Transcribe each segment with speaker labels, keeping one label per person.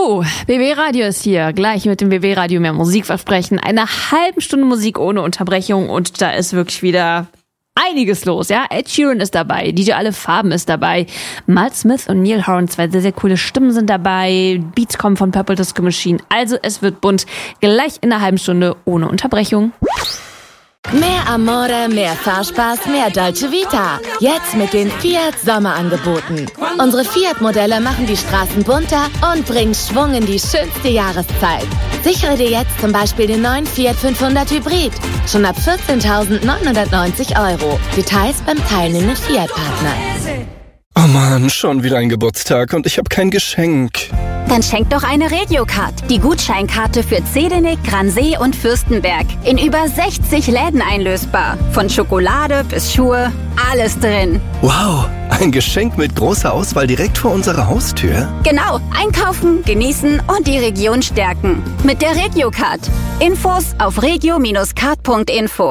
Speaker 1: BB Radio ist hier. Gleich mit dem BB Radio mehr Musikversprechen. Eine halbe Stunde Musik ohne Unterbrechung und da ist wirklich wieder einiges los, ja. Ed Sheeran ist dabei, DJ Alle Farben ist dabei, Mal Smith und Neil Horan, zwei sehr, sehr coole Stimmen sind dabei, Beats kommen von Purple Disco Machine. Also es wird bunt. Gleich in einer halben Stunde ohne Unterbrechung.
Speaker 2: Mehr Amore, mehr Fahrspaß, mehr Dolce Vita. Jetzt mit den Fiat Sommerangeboten. Unsere Fiat-Modelle machen die Straßen bunter und bringen Schwung in die schönste Jahreszeit. Sichere dir jetzt zum Beispiel den neuen Fiat 500 Hybrid. Schon ab 14.990 €. Details beim teilnehmenden Fiat-Partner.
Speaker 3: Oh Mann, schon wieder ein Geburtstag und ich habe kein Geschenk.
Speaker 4: Dann schenk doch eine Regiocard. Die Gutscheinkarte für Zedinek, Gransee und Fürstenberg. In über 60 Läden einlösbar. Von Schokolade bis Schuhe, alles drin.
Speaker 3: Wow, ein Geschenk mit großer Auswahl direkt vor unserer Haustür?
Speaker 4: Genau, einkaufen, genießen und die Region stärken. Mit der Regiocard. Infos auf regio-card.info.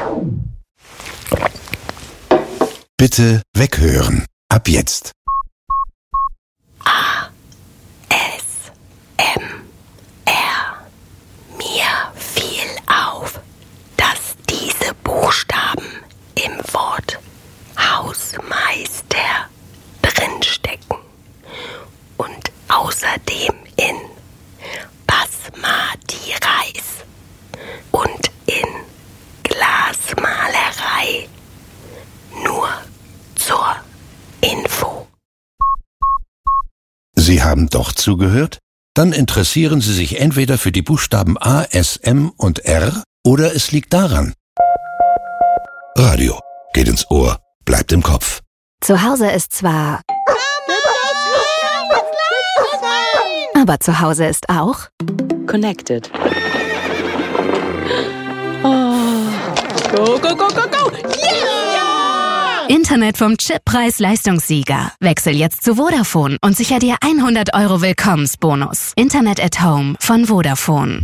Speaker 5: Bitte weghören. Ab jetzt.
Speaker 2: Mir fiel auf, dass diese Buchstaben im Wort Hausmeister drinstecken und außerdem in Basmati Reis und in Glasmalerei. Nur zur Info.
Speaker 5: Sie haben doch zugehört? Dann interessieren Sie sich entweder für die Buchstaben A, S, M und R oder es liegt daran. Radio. Geht ins Ohr, bleibt im Kopf.
Speaker 4: Zu Hause ist zwar... Aber zu Hause ist auch...
Speaker 6: Connected. Oh. Go, go, go, go, go! Yeah!
Speaker 4: Internet vom Chip-Preis-Leistungssieger. Wechsel jetzt zu Vodafone und sicher dir 100 € Willkommensbonus. Internet at Home von Vodafone.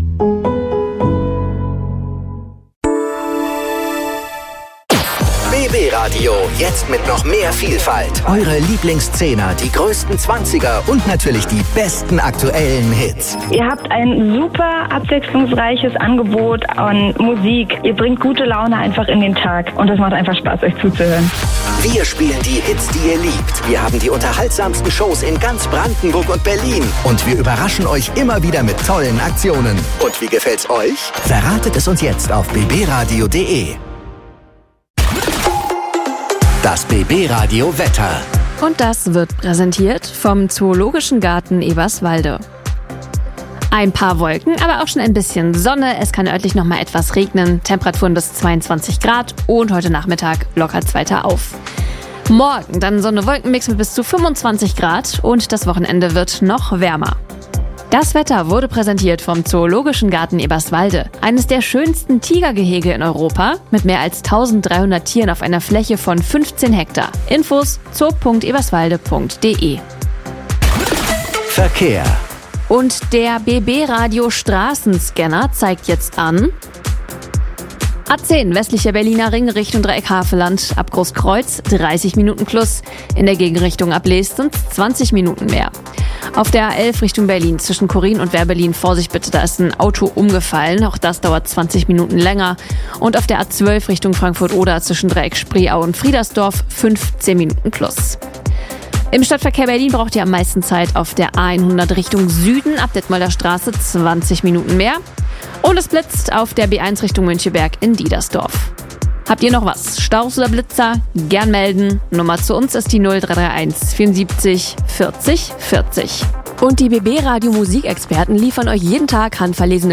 Speaker 7: BB Radio, jetzt mit noch mehr Vielfalt. Eure Lieblingsszehner, die größten 20er und natürlich die besten aktuellen Hits.
Speaker 8: Ihr habt ein super abwechslungsreiches Angebot an Musik. Ihr bringt gute Laune einfach in den Tag und es macht einfach Spaß, euch zuzuhören.
Speaker 7: Wir spielen die Hits, die ihr liebt. Wir haben die unterhaltsamsten Shows in ganz Brandenburg und Berlin. Und wir überraschen euch immer wieder mit tollen Aktionen. Und wie gefällt's euch? Verratet es uns jetzt auf bbradio.de. Das BB Radio Wetter.
Speaker 1: Und das wird präsentiert vom Zoologischen Garten Eberswalde. Ein paar Wolken, aber auch schon ein bisschen Sonne. Es kann örtlich noch mal etwas regnen. Temperaturen bis 22 Grad und heute Nachmittag lockert weiter auf. Morgen dann Sonne-Wolkenmix mit bis zu 25 Grad und das Wochenende wird noch wärmer. Das Wetter wurde präsentiert vom Zoologischen Garten Eberswalde. Eines der schönsten Tigergehege in Europa mit mehr als 1300 Tieren auf einer Fläche von 15 Hektar. Infos zoo.eberswalde.de.
Speaker 7: Verkehr.
Speaker 1: Und der BB Radio Straßenscanner zeigt jetzt an: A10 westlicher Berliner Ring Richtung Dreieck Havelland ab Großkreuz 30 Minuten plus. In der Gegenrichtung ab Leest sind 20 Minuten mehr. Auf der A11 Richtung Berlin zwischen Chorin und Wehrberlin, Vorsicht bitte, da ist ein Auto umgefallen. Auch das dauert 20 Minuten länger. Und auf der A12 Richtung Frankfurt-Oder zwischen Dreieck Spreeau und Friedersdorf 15 Minuten plus. Im Stadtverkehr Berlin braucht ihr am meisten Zeit auf der A100 Richtung Süden ab Detmolder Straße 20 Minuten mehr. Und es blitzt auf der B1 Richtung Möncheberg in Diedersdorf. Habt ihr noch was? Staus oder Blitzer? Gern melden. Nummer zu uns ist die 0331 74 40 40. Und die BB Radio Musikexperten liefern euch jeden Tag handverlesene